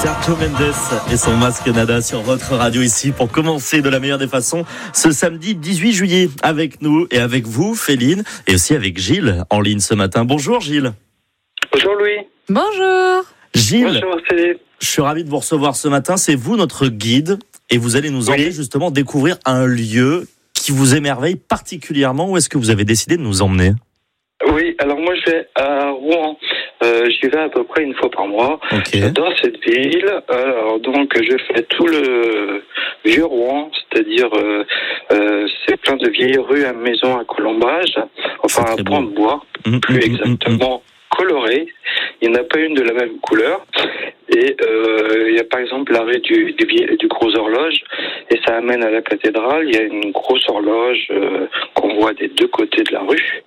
Sergio Mendes et son masque Nada sur votre radio ici pour commencer de la meilleure des façons ce samedi 18 juillet avec nous et avec vous, Féline, et aussi avec Gilles en ligne ce matin. Bonjour Gilles. Bonjour Louis. Bonjour. Gilles, bonjour Céline. Je suis ravi de vous recevoir ce matin. C'est vous notre guide et vous allez nous emmener justement découvrir un lieu qui vous émerveille particulièrement. Où est-ce que vous avez décidé de nous emmener ? Oui, alors moi je vais à Rouen. J'y vais à peu près une fois par mois. Okay. J'adore cette ville. Alors donc je fais tout le vieux Rouen, c'est-à-dire c'est plein de vieilles rues à maisons à colombage, enfin à pans de bois, plus exactement colorées. Il n'y en a pas une de la même couleur. Et il y a par exemple la rue du Gros Horloge, et ça amène à la cathédrale. Il y a une grosse horloge qu'on voit des deux côtés de la rue.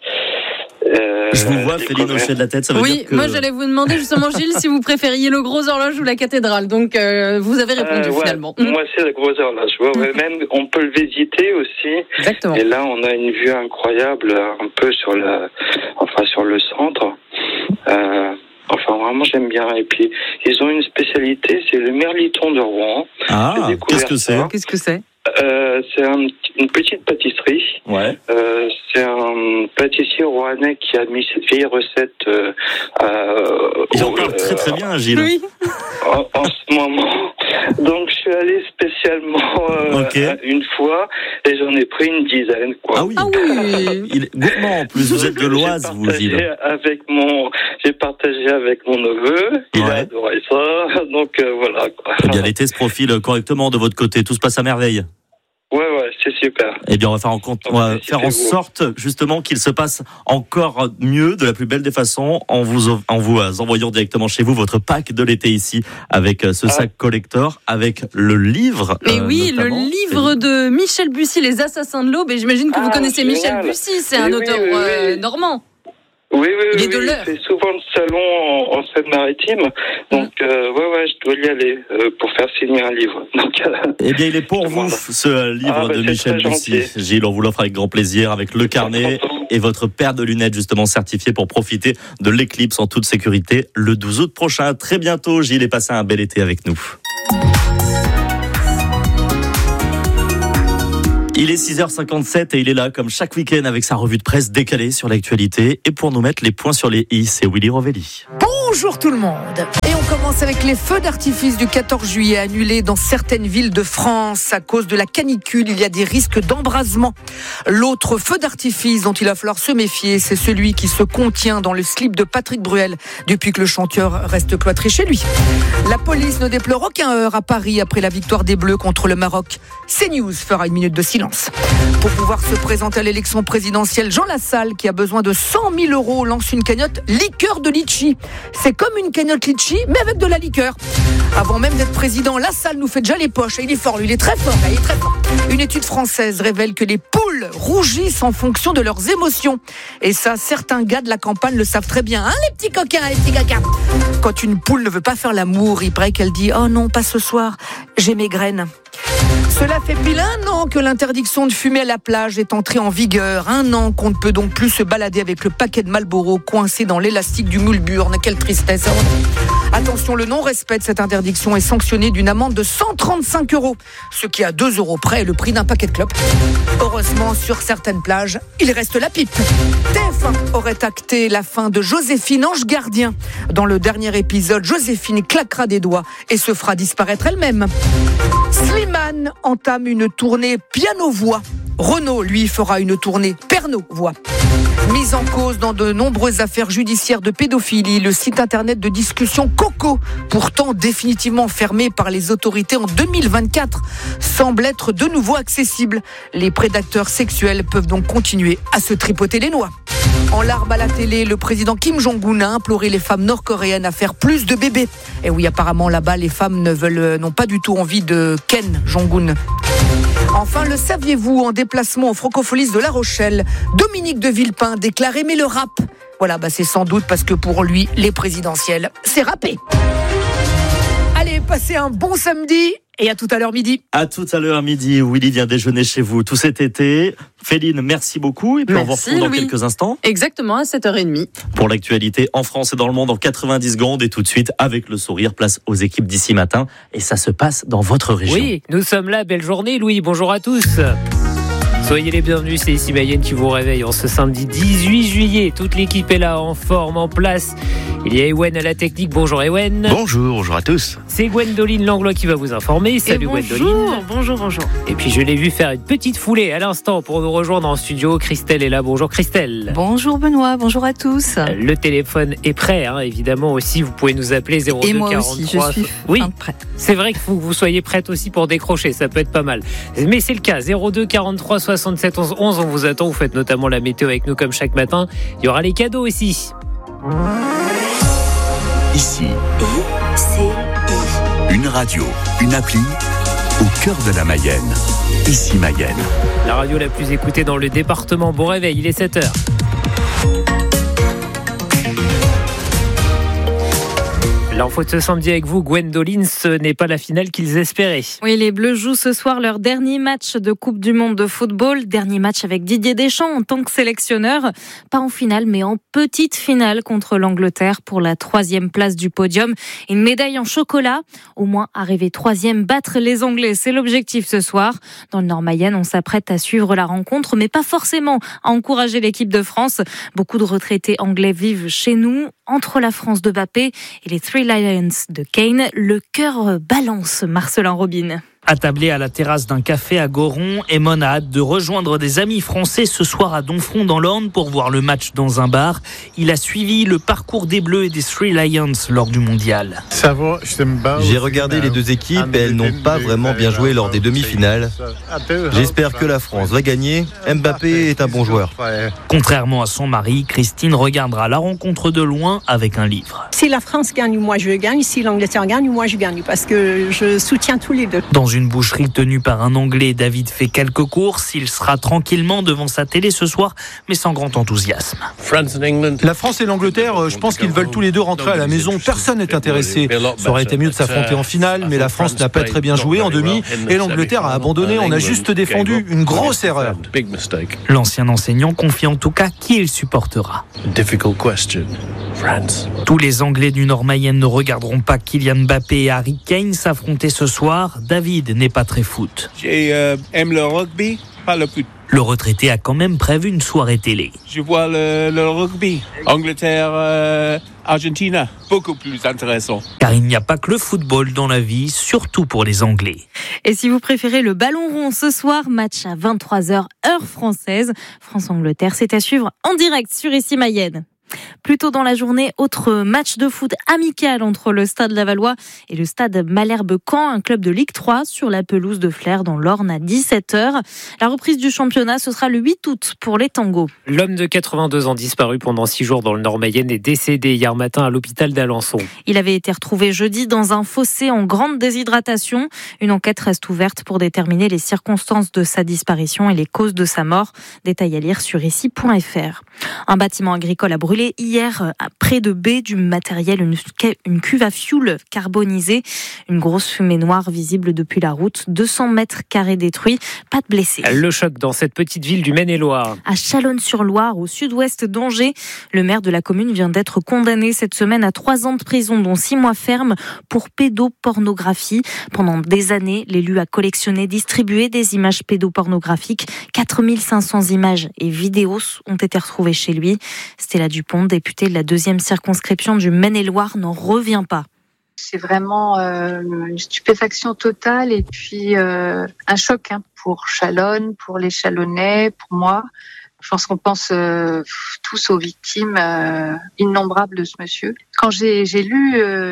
Je vous vois, Féline, hocher de la tête. Ça veut dire que... moi j'allais vous demander justement, Gilles, si vous préfériez le Gros Horloge ou la cathédrale. Donc vous avez répondu finalement. Moi c'est la Grosse Horloge. Même on peut le visiter aussi. Exactement. Et là on a une vue incroyable, un peu sur le centre. Enfin, vraiment, j'aime bien. Et puis, ils ont une spécialité, c'est le merliton de Rouen. Ah, qu'est-ce que c'est ? Qu'est-ce que c'est ? C'est une petite pâtisserie. Ouais. C'est un pâtissier rouennais qui a mis cette vieille recette. Il en parle très très bien, Gilles. Oui. En ce moment. Donc, je suis allé spécialement une fois et j'en ai pris une dizaine. Quoi. Ah oui. Il est gourmand en plus. Vous êtes de l'Oise, vous, Gilles. J'ai partagé avec mon neveu. Il a adoré ça. Donc, voilà. Quoi. Eh bien, l'été se profile correctement de votre côté. Tout se passe à merveille. Ouais, c'est super. Eh bien, on va faire en sorte, justement, qu'il se passe encore mieux, de la plus belle des façons, en vous envoyant directement chez vous votre pack de l'été ici, avec ce sac collector, avec le livre. Mais oui, notamment. Le livre de Michel Bussy, Les Assassins de l'Aube. Et j'imagine que vous connaissez Michel Bussy, c'est un auteur normand. Oui, il est de l'heure. C'est souvent le salon en Seine-Maritime. Donc, je dois y aller pour faire signer un livre. Donc, eh bien, il est pour vous, ce livre de Michel Bussy. Gilles, on vous l'offre avec grand plaisir, avec le carnet et votre paire de lunettes, justement, certifiée pour profiter de l'éclipse en toute sécurité le 12 août prochain. Très bientôt, Gilles, et passez un bel été avec nous. Il est 6h57 et il est là comme chaque week-end avec sa revue de presse décalée sur l'actualité. Et pour nous mettre les points sur les i, c'est Willy Rovelli. Bonjour tout le monde. Et on commence avec les feux d'artifice du 14 juillet annulés dans certaines villes de France à cause de la canicule. Il y a des risques d'embrasement. L'autre feu d'artifice dont il va falloir se méfier, c'est celui qui se contient dans le slip de Patrick Bruel depuis que le chanteur reste cloîtré chez lui. La police ne déplore aucun heurt à Paris après la victoire des Bleus contre le Maroc. CNews fera une minute de silence. Pour pouvoir se présenter à l'élection présidentielle, Jean Lassalle, qui a besoin de 100 000 €, lance une cagnotte liqueur de litchi. C'est comme une cagnotte litchi, mais avec de la liqueur. Avant même d'être président, Lassalle nous fait déjà les poches. Et il est fort, lui, il est très fort. Une étude française révèle que les poules rougissent en fonction de leurs émotions. Et ça, certains gars de la campagne le savent très bien. Hein, les petits coquins. Quand une poule ne veut pas faire l'amour, il paraît qu'elle dit « Oh non, pas ce soir, j'ai mes graines ». Cela fait pile 1 an que l'interdiction de fumer à la plage est entrée en vigueur. 1 an qu'on ne peut donc plus se balader avec le paquet de Marlboro coincé dans l'élastique du moule-burne. Quelle tristesse. Attention, le non-respect de cette interdiction est sanctionné d'une amende de 135 €, ce qui à 2 € près est le prix d'un paquet de clopes. Heureusement, sur certaines plages, il reste la pipe. TF1 aurait acté la fin de Joséphine Ange Gardien. Dans le dernier épisode, Joséphine claquera des doigts et se fera disparaître elle-même. Slimane entame une tournée piano-voix. Renaud, lui, fera une tournée perno-voix. Mise en cause dans de nombreuses affaires judiciaires de pédophilie, le site internet de discussion Coco, pourtant définitivement fermé par les autorités en 2024, semble être de nouveau accessible. Les prédateurs sexuels peuvent donc continuer à se tripoter les noix. En larmes à la télé, le président Kim Jong-un a imploré les femmes nord-coréennes à faire plus de bébés. Et oui, apparemment, là-bas, les femmes n'ont pas du tout envie de Ken Jong-un. Enfin, le saviez-vous, en déplacement aux Francopholies de La Rochelle, Dominique de Villepin déclare aimer le rap. C'est sans doute parce que pour lui, les présidentielles, c'est rappé. Allez, passez un bon samedi. Et à tout à l'heure midi. À tout à l'heure midi, Willy vient déjeuner chez vous tout cet été. Féline, merci beaucoup. Et puis on vous retrouve dans quelques instants. Exactement, à 7h30. Pour l'actualité en France et dans le monde en 90 secondes. Et tout de suite, avec le sourire, place aux équipes d'ici matin. Et ça se passe dans votre région. Oui, nous sommes là. Belle journée, Louis. Bonjour à tous. Soyez les bienvenus, c'est ici Mayenne qui vous réveille en ce samedi 18 juillet. Toute l'équipe est là, en forme, en place. Il y a Ewen à la technique. Bonjour Ewen. Bonjour à tous. C'est Gwendoline Langlois qui va vous informer. Salut Gwendoline. Bonjour. Et puis je l'ai vu faire une petite foulée à l'instant pour nous rejoindre en studio. Christelle est là. Bonjour Christelle. Bonjour Benoît, bonjour à tous. Le téléphone est prêt, évidemment aussi. Vous pouvez nous appeler 02 Et moi 43. aussi, je suis prête. C'est vrai qu'il faut que vous soyez prête aussi pour décrocher. Ça peut être pas mal. Mais c'est le cas. 02 43 67 11 11. On vous attend. Vous faites notamment la météo avec nous comme chaque matin. Il y aura les cadeaux aussi. Ici, une radio, une appli au cœur de la Mayenne. Ici Mayenne. La radio la plus écoutée dans le département. Bon réveil, il est 7h. L'info de ce samedi avec vous, Gwendoline, ce n'est pas la finale qu'ils espéraient. Oui, les Bleus jouent ce soir leur dernier match de Coupe du Monde de football. Dernier match avec Didier Deschamps en tant que sélectionneur. Pas en finale, mais en petite finale contre l'Angleterre pour la 3e place du podium. Une médaille en chocolat. Au moins arriver 3e, battre les Anglais. C'est l'objectif ce soir. Dans le Nord-Mayenne, on s'apprête à suivre la rencontre, mais pas forcément à encourager l'équipe de France. Beaucoup de retraités anglais vivent chez nous. Entre la France de Mbappé et les Three Lions de Kane, le cœur balance, Marcelin Robin. Attablé à la terrasse d'un café à Goron, Emon a hâte de rejoindre des amis français ce soir à Domfront dans l'Orne pour voir le match dans un bar. Il a suivi le parcours des Bleus et des Three Lions lors du mondial. J'ai regardé les deux équipes et elles n'ont pas vraiment bien joué lors des demi-finales. J'espère que la France va gagner. Mbappé est un bon joueur. Contrairement à son mari, Christine regardera la rencontre de loin avec un livre. Si la France gagne, moi je gagne. Si l'Angleterre gagne, moi je gagne. Parce que je soutiens tous les deux. Dans une boucherie tenue par un Anglais, David fait quelques courses. Il sera tranquillement devant sa télé ce soir, mais sans grand enthousiasme. La France et l'Angleterre, je pense qu'ils veulent tous les deux rentrer à la maison. Personne n'est intéressé. Ça aurait été mieux de s'affronter en finale, mais la France n'a pas très bien joué en demi et l'Angleterre a abandonné. On a juste défendu. Une grosse erreur. L'ancien enseignant confie en tout cas qui il supportera. Tous les Anglais du Nord-Mayenne ne regarderont pas Kylian Mbappé et Harry Kane s'affronter ce soir. David n'est pas très foot. J'aime le rugby, pas le foot. Le retraité a quand même prévu une soirée télé. Je vois le rugby. Angleterre, Argentina, beaucoup plus intéressant. Car il n'y a pas que le football dans la vie, surtout pour les Anglais. Et si vous préférez le ballon rond ce soir, match à 23h heure française. France-Angleterre, c'est à suivre en direct sur Ici Mayenne. Plus tôt dans la journée, autre match de foot amical entre le Stade Lavallois et le Stade Malherbe-Caen, un club de Ligue 3 sur la pelouse de Flers dans l'Orne à 17h. La reprise du championnat, ce sera le 8 août pour les tangos. L'homme de 82 ans disparu pendant 6 jours dans le Nord-Mayenne est décédé hier matin à l'hôpital d'Alençon. Il avait été retrouvé jeudi dans un fossé en grande déshydratation. Une enquête reste ouverte pour déterminer les circonstances de sa disparition et les causes de sa mort. Détail à lire sur ici.fr. Un bâtiment agricole a brûlé hier près de B du matériel, une cuve à fioul carbonisée. Une grosse fumée noire visible depuis la route. 200 mètres carrés détruits, pas de blessés. Le choc dans cette petite ville du Maine-et-Loire. À Chalonnes-sur-Loire, au sud-ouest d'Angers, le maire de la commune vient d'être condamné cette semaine à 3 ans de prison, dont 6 mois ferme pour pédopornographie. Pendant des années, l'élu a collectionné, distribué des images pédopornographiques. 4500 images et vidéos ont été retrouvées chez lui. Stella Dupont, députée de la 2e circonscription du Maine-et-Loire, n'en revient pas. C'est vraiment une stupéfaction totale et puis un choc pour Chalonnes, pour les Chalonnais, pour moi. Je pense qu'on pense tous aux victimes innombrables de ce monsieur. Quand j'ai lu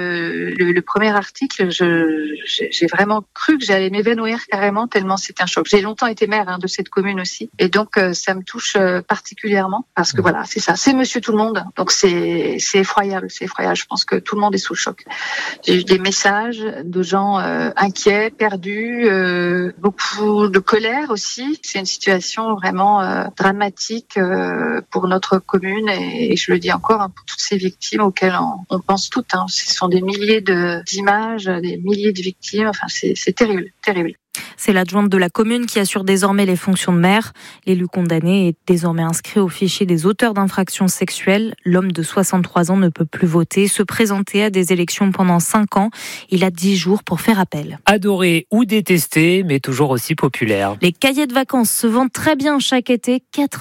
le premier article, j'ai vraiment cru que j'allais m'évanouir carrément tellement c'est un choc. J'ai longtemps été maire de cette commune aussi, et donc ça me touche particulièrement parce que voilà, c'est ça, c'est Monsieur Tout le Monde. Donc c'est effroyable, c'est effroyable. Je pense que tout le monde est sous le choc. J'ai eu des messages de gens inquiets, perdus, beaucoup de colère aussi. C'est une situation vraiment dramatique pour notre commune et je le dis encore pour toutes ces victimes auxquelles on pense toutes. Ce sont des milliers d'images, des milliers de victimes. Enfin, c'est terrible, terrible. C'est l'adjointe de la commune qui assure désormais les fonctions de maire. L'élu condamné est désormais inscrit au fichier des auteurs d'infractions sexuelles. L'homme de 63 ans ne peut plus voter, se présenter à des élections pendant 5 ans. Il a 10 jours pour faire appel. Adoré ou détesté, mais toujours aussi populaire. Les cahiers de vacances se vendent très bien chaque été.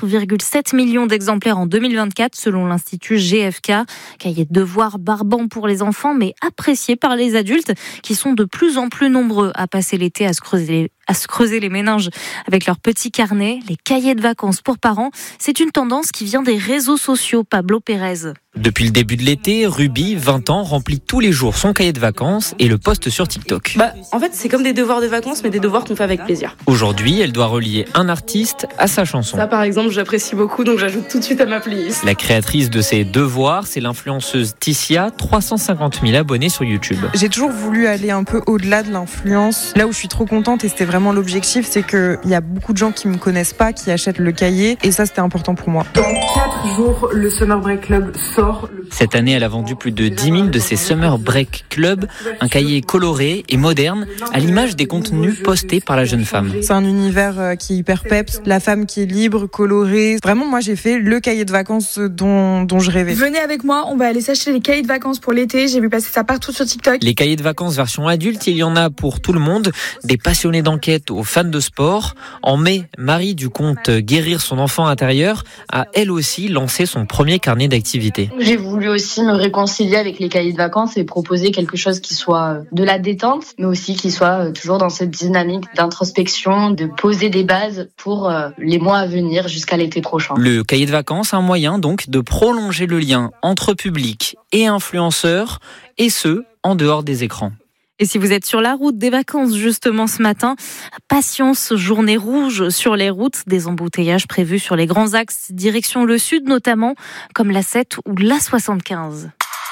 4,7 millions d'exemplaires en 2024 selon l'Institut GfK. Cahiers de devoirs barbants pour les enfants, mais appréciés par les adultes qui sont de plus en plus nombreux à passer l'été à se creuser les méninges avec leurs petits carnets. Les cahiers de vacances pour parents, c'est une tendance qui vient des réseaux sociaux. Pablo Pérez. Depuis le début de l'été, Ruby, 20 ans, remplit tous les jours son cahier de vacances et le poste sur TikTok. En fait, c'est comme des devoirs de vacances, mais des devoirs qu'on fait avec plaisir. Aujourd'hui, elle doit relier un artiste à sa chanson. Ça, par exemple, j'apprécie beaucoup, donc j'ajoute tout de suite à ma playlist. La créatrice de ces devoirs, c'est l'influenceuse Tissia, 350 000 abonnés sur YouTube. J'ai toujours voulu aller un peu au-delà de l'influence. Là où je suis trop contente, et c'était vraiment l'objectif, c'est qu'il y a beaucoup de gens qui me connaissent pas, qui achètent le cahier, et ça, c'était important pour moi. Dans 4 jours, le Summer Break Club sort. Cette année, elle a vendu plus de 10 000 de ses Summer Break Club, un cahier coloré et moderne, à l'image des contenus postés par la jeune femme. C'est un univers qui est hyper peps, la femme qui est libre, colorée. Vraiment, moi, j'ai fait le cahier de vacances dont je rêvais. Venez avec moi, on va aller s'acheter les cahiers de vacances pour l'été. J'ai vu passer ça partout sur TikTok. Les cahiers de vacances version adulte, il y en a pour tout le monde, des passionnés d'enquête aux fans de sport. En mai, Marie du compte Guérir son enfant intérieur a elle aussi lancé son premier carnet d'activités. J'ai voulu aussi me réconcilier avec les cahiers de vacances et proposer quelque chose qui soit de la détente, mais aussi qui soit toujours dans cette dynamique d'introspection, de poser des bases pour les mois à venir jusqu'à l'été prochain. Le cahier de vacances, un moyen donc de prolonger le lien entre public et influenceurs, et ce, en dehors des écrans. Et si vous êtes sur la route des vacances justement ce matin, patience, journée rouge sur les routes, des embouteillages prévus sur les grands axes, direction le sud notamment, comme l'A7 ou l'A75.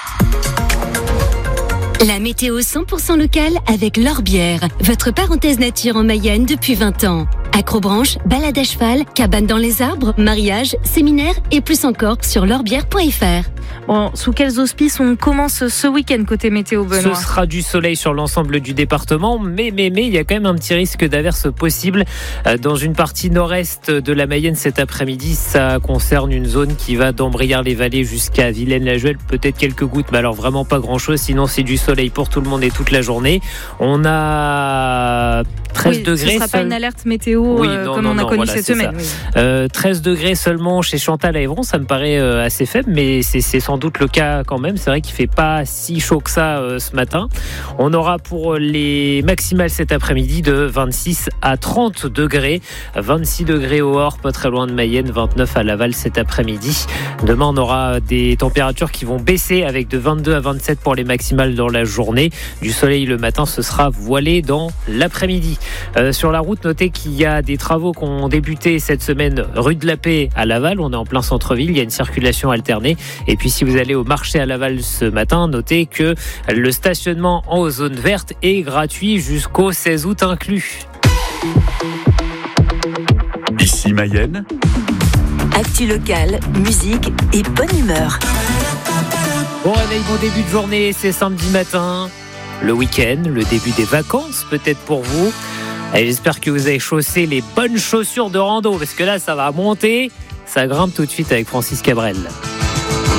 La météo 100% locale avec Lorbière, votre parenthèse nature en Mayenne depuis 20 ans. Acrobranche, balade à cheval, cabane dans les arbres, mariage, séminaire et plus encore sur lorbière.fr. Bon, sous quels auspices on commence ce week-end côté météo, Benoît ? Ce sera du soleil sur l'ensemble du département, mais il y a quand même un petit risque d'averse possible dans une partie nord-est de la Mayenne cet après-midi. Ça concerne une zone qui va d'Ambrières-les-Vallées jusqu'à Villaine-la-Juhel, peut-être quelques gouttes, mais alors vraiment pas grand-chose, sinon c'est du soleil pour tout le monde et toute la journée. On a 13 degrés. Ce ne sera pas une alerte météo comme on a connu cette semaine. Oui. 13 degrés seulement chez Chantal à Évron, ça me paraît assez faible, mais c'est sans doute le cas quand même. C'est vrai qu'il ne fait pas si chaud que ça ce matin. On aura pour les maximales cet après-midi de 26 à 30 degrés. 26 degrés au Hors, pas très loin de Mayenne, 29 à Laval cet après-midi. Demain, on aura des températures qui vont baisser avec de 22 à 27 pour les maximales dans la journée. Du soleil le matin, ce sera voilé dans l'après-midi. Sur la route, notez qu'il y a des travaux qui ont débuté cette semaine rue de la Paix à Laval. On est en plein centre-ville, il y a une circulation alternée. Et puis si vous allez au marché à Laval ce matin, notez que le stationnement en zone verte est gratuit jusqu'au 16 août inclus. Ici Mayenne. Actu locale, musique et bonne humeur. Bon réveil, bon début de journée, c'est samedi matin. Le week-end, le début des vacances peut-être pour vous. Et j'espère que vous avez chaussé les bonnes chaussures de rando, parce que là ça va monter, ça grimpe tout de suite avec Francis Cabrel.